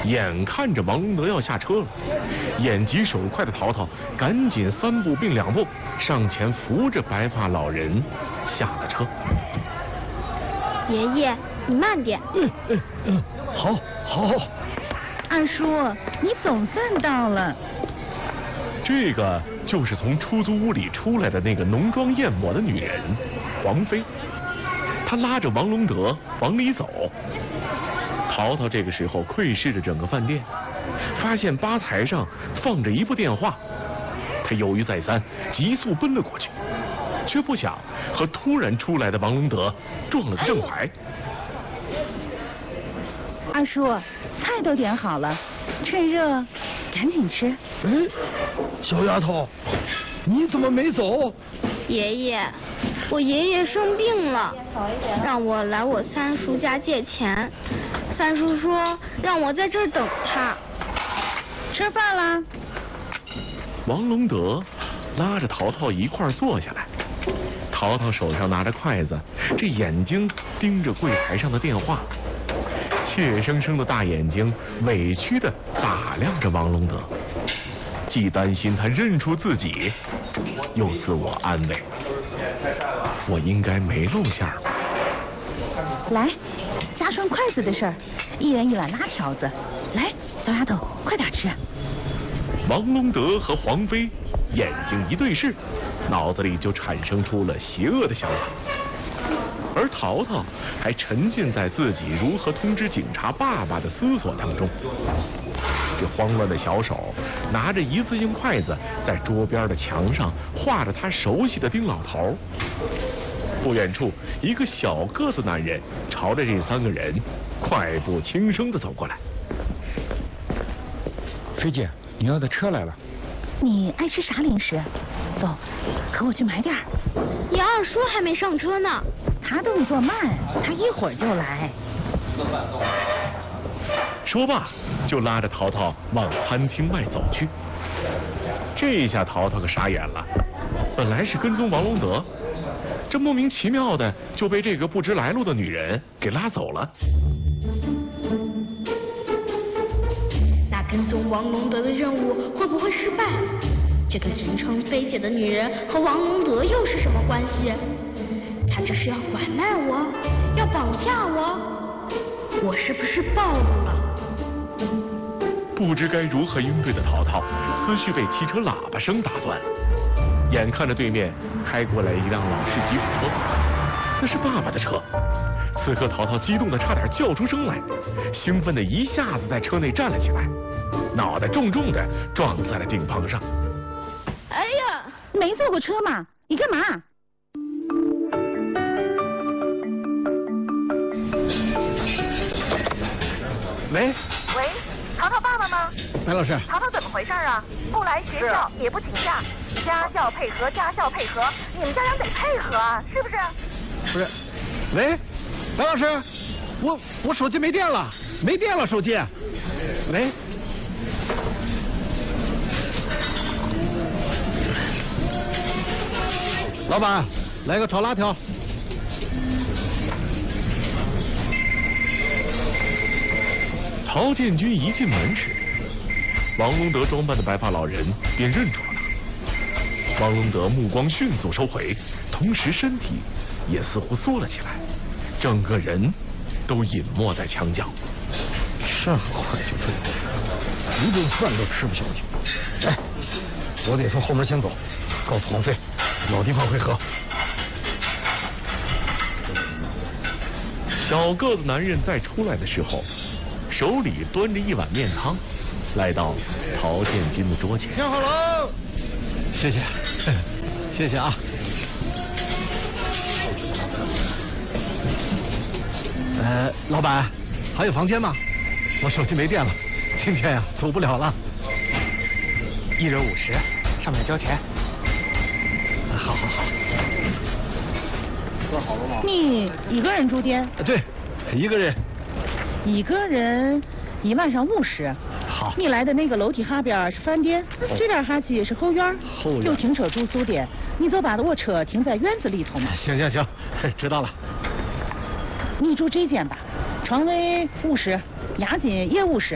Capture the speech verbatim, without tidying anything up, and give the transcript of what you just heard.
眼看着王龙德要下车了，眼疾手快的淘淘赶紧三步并两步上前扶着白发老人下了车。 爷爷，你慢点。 嗯嗯嗯，好，好。 二叔，你总算到了。 这个就是从出租屋里出来的那个浓妆艳抹的女人，黄飞。她拉着王龙德往里走。淘淘这个时候窥视着整个饭店，发现吧台上放着一部电话，他犹豫再三，急速奔了过去，却不想和突然出来的王龙德撞了个正怀。 二叔，菜都点好了，趁热赶紧吃。 哎，小丫头，你怎么没走？ 爷爷，我爷爷生病了，让我来我三叔家借钱。三叔说让我在这儿等他。 吃饭了。 王龙德拉着淘淘一块儿坐下来，淘淘手上拿着筷子，这眼睛盯着柜台上的电话，怯生生的大眼睛委屈地打量着王龙德，既担心他认出自己，又自我安慰，我应该没露馅吧。 来，家涮筷子的事儿，一人一碗拉条子。来，小丫头，快点吃。 王龙德和黄飞眼睛一对视，脑子里就产生出了邪恶的想法，而淘淘还沉浸在自己如何通知警察爸爸的思索当中。这慌乱的小手拿着一次性筷子，在桌边的墙上画着他熟悉的丁老头。不远处，一个小个子男人朝着这三个人快步轻声地走过来。 飞姐，你要的车来了。 你爱吃啥零食？走，和我去买点儿。 你二叔还没上车呢。 他动作慢，他一会儿就来。 说罢，就拉着淘淘往餐厅外走去。这下淘淘可傻眼了，本来是跟踪王龙德，这莫名其妙的就被这个不知来路的女人给拉走了。 那跟踪王龙德的任务会不会失败？这个人称飞姐的女人和王龙德又是什么关系？她这是要拐卖我，要绑架我？我是不是暴露了？ 不知该如何应对的淘淘，思绪被汽车喇叭声打断。眼看着对面开过来一辆老式吉普车，那是爸爸的车。此刻淘淘激动的差点叫出声来，兴奋的一下子在车内站了起来，脑袋重重的撞在了顶棚上。 哎呀，没坐过车嘛？你干嘛？ 喂。 喂，淘淘爸爸吗？ 白老师。 淘淘怎么回事啊？不来学校也不请假，家校配合，家校配合，你们家长得配合啊，是不是？ 不是。喂，白老师，我我手机没电了，没电了手机。喂。老板，来个炒拉条。 陶建军一进门时，王龙德装扮的白发老人便认出了他。王龙德目光迅速收回，同时身体也似乎缩了起来，整个人都隐没在墙角。 这么快就追过来，一顿饭都吃不下去。哎，我得从后门先走，告诉黄飞，老地方会合。 小个子男人再出来的时候，手里端着一碗面汤，来到陶建军的桌前。 听好了，谢谢，谢谢啊。呃，老板，还有房间吗？我手机没电了，今天呀走不了了。 一人五十，上面交钱。 好好好。 做好了吗？ 你一个人住店？ 对，一个人。 一个人一晚上五十。 好。 你来的那个楼梯下边是饭店，哦、这边下去是后院。 后院有停车住宿的，你就把我车停在院子里头嘛。 行行行，知道了。 你住这间吧，床位五十，押金也五十。